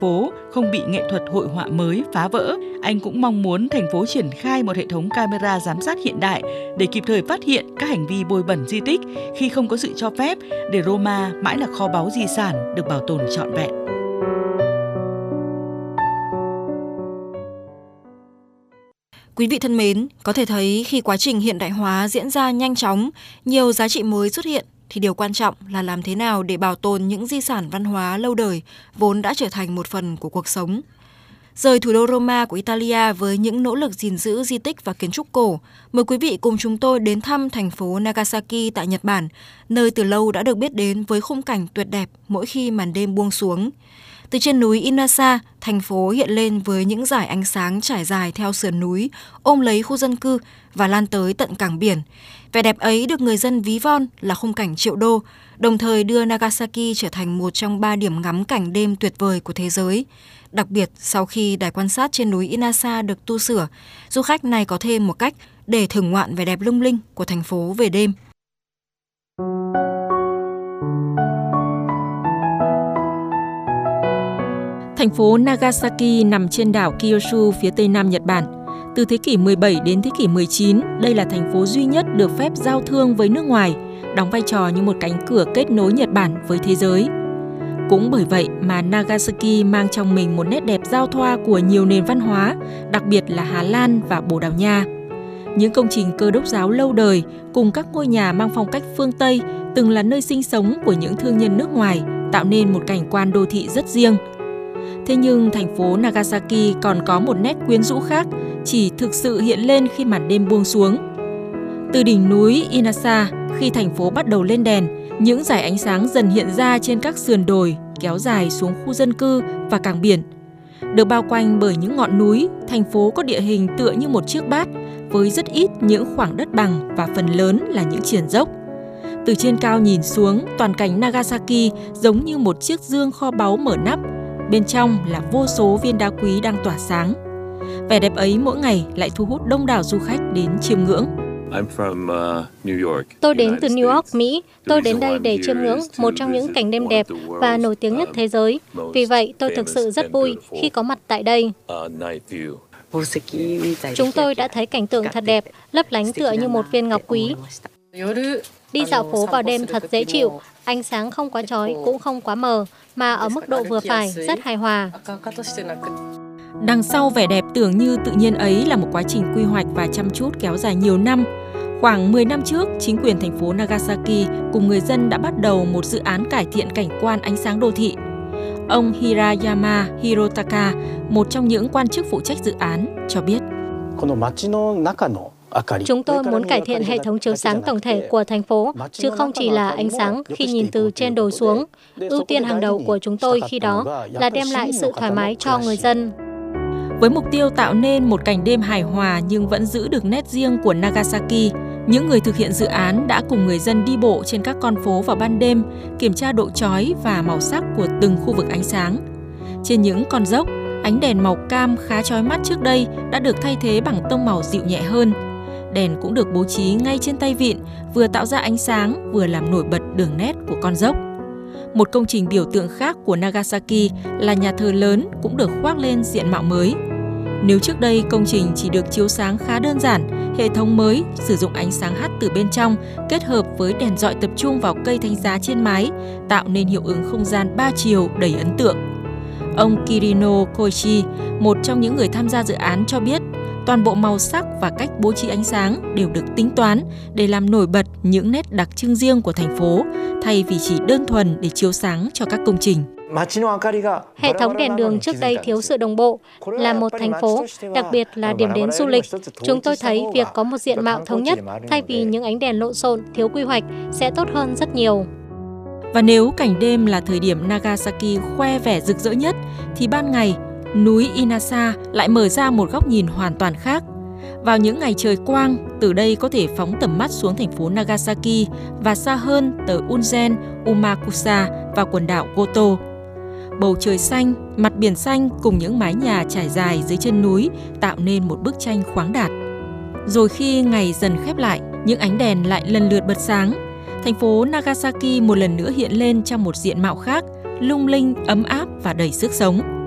phố không bị nghệ thuật hội họa mới phá vỡ. Anh cũng mong muốn thành phố triển khai một hệ thống camera giám sát hiện đại để kịp thời phát hiện các hành vi bôi bẩn di tích khi không có sự cho phép, để Roma mãi là kho báu di sản được bảo tồn trọn vẹn. Quý vị thân mến, có thể thấy khi quá trình hiện đại hóa diễn ra nhanh chóng, nhiều giá trị mới xuất hiện, thì điều quan trọng là làm thế nào để bảo tồn những di sản văn hóa lâu đời vốn đã trở thành một phần của cuộc sống. Rời thủ đô Roma của Italia với những nỗ lực gìn giữ di tích và kiến trúc cổ, mời quý vị cùng chúng tôi đến thăm thành phố Nagasaki tại Nhật Bản, nơi từ lâu đã được biết đến với khung cảnh tuyệt đẹp mỗi khi màn đêm buông xuống. Từ trên núi Inasa, thành phố hiện lên với những dải ánh sáng trải dài theo sườn núi, ôm lấy khu dân cư và lan tới tận cảng biển. Vẻ đẹp ấy được người dân ví von là khung cảnh triệu đô, đồng thời đưa Nagasaki trở thành một trong 3 điểm ngắm cảnh đêm tuyệt vời của thế giới. Đặc biệt, sau khi đài quan sát trên núi Inasa được tu sửa, du khách này có thêm một cách để thưởng ngoạn vẻ đẹp lung linh của thành phố về đêm. Thành phố Nagasaki nằm trên đảo Kyushu phía tây nam Nhật Bản. Từ thế kỷ 17 đến thế kỷ 19, đây là thành phố duy nhất được phép giao thương với nước ngoài, đóng vai trò như một cánh cửa kết nối Nhật Bản với thế giới. Cũng bởi vậy mà Nagasaki mang trong mình một nét đẹp giao thoa của nhiều nền văn hóa, đặc biệt là Hà Lan và Bồ Đào Nha. Những công trình Cơ đốc giáo lâu đời cùng các ngôi nhà mang phong cách phương Tây từng là nơi sinh sống của những thương nhân nước ngoài, tạo nên một cảnh quan đô thị rất riêng. Thế nhưng thành phố Nagasaki còn có một nét quyến rũ khác, chỉ thực sự hiện lên khi màn đêm buông xuống. Từ đỉnh núi Inasa, khi thành phố bắt đầu lên đèn, những dải ánh sáng dần hiện ra trên các sườn đồi, kéo dài xuống khu dân cư và cảng biển. Được bao quanh bởi những ngọn núi, thành phố có địa hình tựa như một chiếc bát, với rất ít những khoảng đất bằng và phần lớn là những triển dốc. Từ trên cao nhìn xuống, toàn cảnh Nagasaki giống như một chiếc dương kho báu mở nắp. Bên trong là vô số viên đá quý đang tỏa sáng. Vẻ đẹp ấy mỗi ngày lại thu hút đông đảo du khách đến chiêm ngưỡng. Tôi đến từ New York, Mỹ. Tôi đến đây để chiêm ngưỡng một trong những cảnh đêm đẹp và nổi tiếng nhất thế giới. Vì vậy, tôi thực sự rất vui khi có mặt tại đây. Chúng tôi đã thấy cảnh tượng thật đẹp, lấp lánh tựa như một viên ngọc quý. Đi dạo phố vào đêm thật dễ chịu, ánh sáng không quá chói cũng không quá mờ, mà ở mức độ vừa phải, rất hài hòa. Đằng sau vẻ đẹp tưởng như tự nhiên ấy là một quá trình quy hoạch và chăm chút kéo dài nhiều năm. Khoảng 10 năm trước, chính quyền thành phố Nagasaki cùng người dân đã bắt đầu một dự án cải thiện cảnh quan ánh sáng đô thị. Ông Hirayama Hirotaka, một trong những quan chức phụ trách dự án, cho biết. Chúng tôi muốn cải thiện hệ thống chiếu sáng tổng thể của thành phố, chứ không chỉ là ánh sáng khi nhìn từ trên đồi xuống. Ưu tiên hàng đầu của chúng tôi khi đó là đem lại sự thoải mái cho người dân. Với mục tiêu tạo nên một cảnh đêm hài hòa nhưng vẫn giữ được nét riêng của Nagasaki, những người thực hiện dự án đã cùng người dân đi bộ trên các con phố vào ban đêm, kiểm tra độ chói và màu sắc của từng khu vực ánh sáng. Trên những con dốc, ánh đèn màu cam khá chói mắt trước đây đã được thay thế bằng tông màu dịu nhẹ hơn. Đèn cũng được bố trí ngay trên tay vịn, vừa tạo ra ánh sáng, vừa làm nổi bật đường nét của con dốc. Một công trình biểu tượng khác của Nagasaki là nhà thờ lớn cũng được khoác lên diện mạo mới. Nếu trước đây công trình chỉ được chiếu sáng khá đơn giản, hệ thống mới sử dụng ánh sáng hắt từ bên trong kết hợp với đèn dọi tập trung vào cây thánh giá trên mái, tạo nên hiệu ứng không gian 3 chiều đầy ấn tượng. Ông Kirino Koichi, một trong những người tham gia dự án cho biết, toàn bộ màu sắc và cách bố trí ánh sáng đều được tính toán để làm nổi bật những nét đặc trưng riêng của thành phố, thay vì chỉ đơn thuần để chiếu sáng cho các công trình. Hệ thống đèn đường trước đây thiếu sự đồng bộ. Là một thành phố, đặc biệt là điểm đến du lịch, chúng tôi thấy việc có một diện mạo thống nhất thay vì những ánh đèn lộn xộn, thiếu quy hoạch sẽ tốt hơn rất nhiều. Và nếu cảnh đêm là thời điểm Nagasaki khoe vẻ rực rỡ nhất, thì ban ngày, núi Inasa lại mở ra một góc nhìn hoàn toàn khác. Vào những ngày trời quang, từ đây có thể phóng tầm mắt xuống thành phố Nagasaki và xa hơn tới Unzen, Umakusa và quần đảo Goto. Bầu trời xanh, mặt biển xanh cùng những mái nhà trải dài dưới chân núi tạo nên một bức tranh khoáng đạt. Rồi khi ngày dần khép lại, những ánh đèn lại lần lượt bật sáng. Thành phố Nagasaki một lần nữa hiện lên trong một diện mạo khác, lung linh, ấm áp và đầy sức sống.